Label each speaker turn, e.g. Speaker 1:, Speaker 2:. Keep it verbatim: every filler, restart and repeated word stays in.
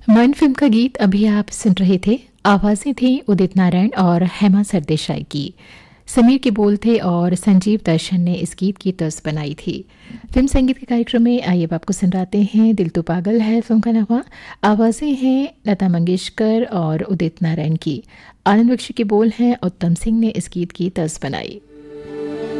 Speaker 1: मन फिल्म का गीत अभी आप सुन रहे थे। आवाज़ें थी उदित नारायण और हेमा सरदेसाई की। समीर के बोल थे और संजीव दर्शन ने इस गीत की तर्ज बनाई थी। फिल्म संगीत के कार्यक्रम में आइए अब आपको सुनवाते हैं दिल तो पागल है फिल्म का नाम। आवाज़ें हैं लता मंगेशकर और उदित नारायण की। आनंद बख्शी के बोल हैं उत्तम सिंह ने इस गीत की तर्ज बनाई।